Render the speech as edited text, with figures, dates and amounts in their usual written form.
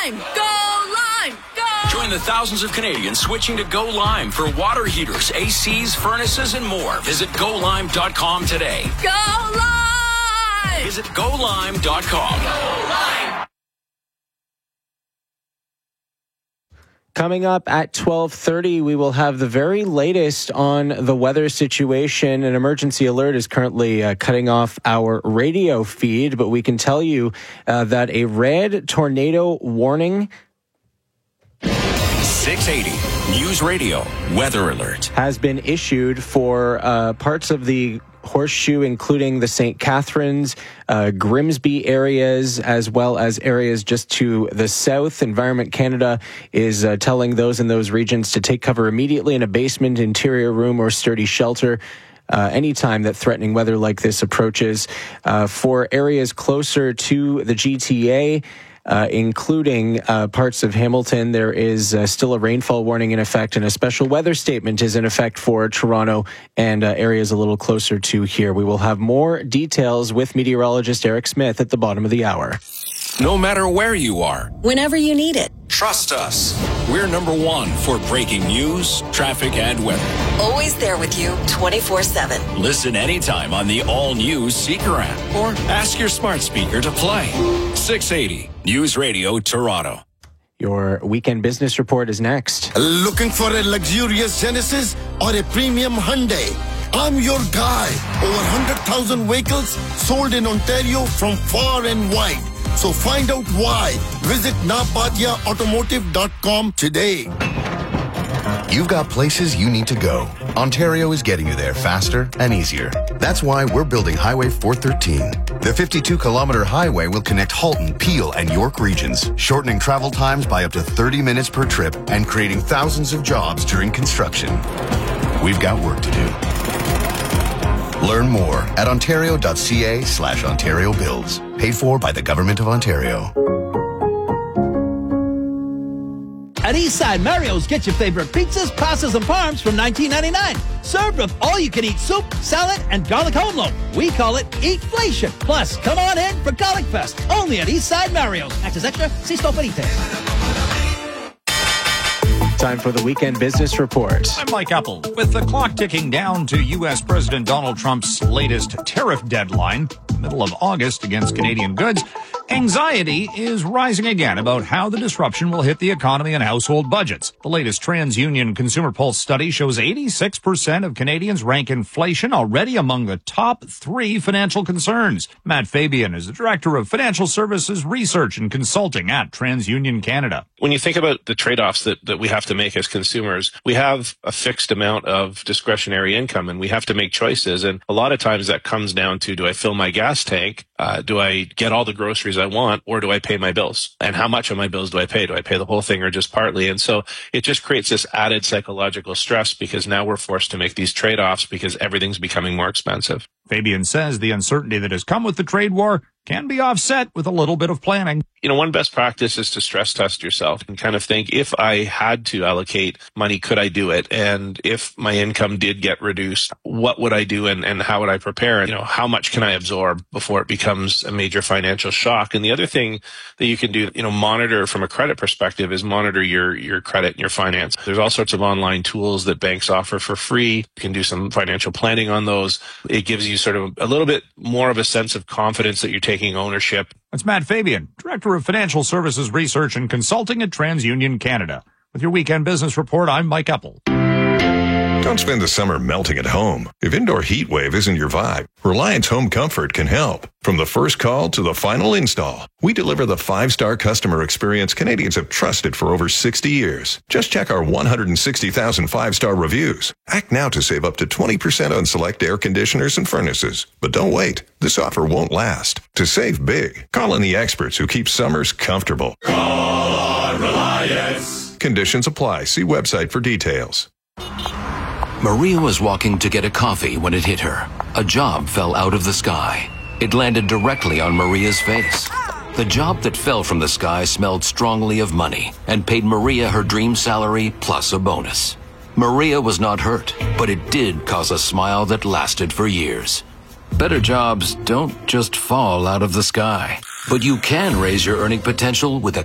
Lime! Go Lime! Go! Join the thousands of Canadians switching to Go Lime for water heaters, ACs, furnaces, and more. Visit GoLime.com today. Go Lime! Visit GoLime.com. Go Lime! Coming up at 12:30, we will have the very latest on the weather situation. An emergency alert is currently cutting off our radio feed, but we can tell you that a red tornado warning 680 News Radio Weather Alert has been issued for parts of the Horseshoe, including the St. Catharines, Grimsby areas, as well as areas just to the south. Environment Canada is telling those in those regions to take cover immediately in a basement, interior room, or sturdy shelter anytime that threatening weather like this approaches. For areas closer to the GTA, including parts of Hamilton, there is still a rainfall warning in effect, and a special weather statement is in effect for Toronto and areas a little closer to here. We will have more details with meteorologist Eric Smith at the bottom of the hour. No matter where you are, whenever you need it. Trust us. We're number one for breaking news, traffic, and weather. Always there with you 24/7. Listen anytime on the all-new Seeker app or ask your smart speaker to play. 680 News Radio Toronto. Your weekend business report is next. Looking for a luxurious Genesis or a premium Hyundai? I'm your guy. Over 100,000 vehicles sold in Ontario from far and wide. So find out why. Visit NapadiaAutomotive.com today. You've got places you need to go. Ontario is getting you there faster and easier. That's why we're building Highway 413. The 52-kilometer highway will connect Halton, Peel, and York regions, shortening travel times by up to 30 minutes per trip and creating thousands of jobs during construction. We've got work to do. Learn more at ontario.ca/Ontario Builds. Paid for by the Government of Ontario. At Eastside Mario's, get your favorite pizzas, pastas, and parms from $19.99. Served with all-you-can-eat soup, salad, and garlic home loaf. We call it Eatflation. Plus, come on in for Garlic Fest. Only at Eastside Mario's. Access extra. See store for details. Time for the weekend business report. I'm Mike Apple. With the clock ticking down to U.S. President Donald Trump's latest tariff deadline, the middle of August, against Canadian goods, anxiety is rising again about how the disruption will hit the economy and household budgets. The latest TransUnion Consumer Pulse study shows 86% of Canadians rank inflation already among the top 3 financial concerns. Matt Fabian is the Director of Financial Services Research and Consulting at TransUnion Canada. When you think about the trade-offs that we have to make as consumers, we have a fixed amount of discretionary income and we have to make choices. And a lot of times that comes down to, do I fill my gas tank? Do I get all the groceries I want, or do I pay my bills? And how much of my bills do I pay? Do I pay the whole thing or just partly? And so it just creates this added psychological stress because now we're forced to make these trade-offs because everything's becoming more expensive. Fabian says the uncertainty that has come with the trade war can be offset with a little bit of planning. You know, one best practice is to stress test yourself and kind of think, if I had to allocate money, could I do it? And if my income did get reduced, what would I do and how would I prepare? And, how much can I absorb before it becomes a major financial shock? And the other thing that you can do, monitor from a credit perspective is monitor your credit and your finance. There's all sorts of online tools that banks offer for free. You can do some financial planning on those. It gives you sort of a little bit more of a sense of confidence that you're taking ownership. That's Matt Fabian, Director of Financial Services Research and Consulting at TransUnion Canada. With your weekend business report, I'm Mike Apple. Don't spend the summer melting at home. If indoor heat wave isn't your vibe, Reliance Home Comfort can help. From the first call to the final install, we deliver the 5-star customer experience Canadians have trusted for over 60 years. Just check our 160,000 5-star reviews. Act now to save up to 20% on select air conditioners and furnaces. But don't wait. This offer won't last. To save big, call in the experts who keep summers comfortable. Call on Reliance. Conditions apply. See website for details. Maria was walking to get a coffee when it hit her. A job fell out of the sky. It landed directly on Maria's face. The job that fell from the sky smelled strongly of money and paid Maria her dream salary plus a bonus. Maria was not hurt, but it did cause a smile that lasted for years. Better jobs don't just fall out of the sky, but you can raise your earning potential with a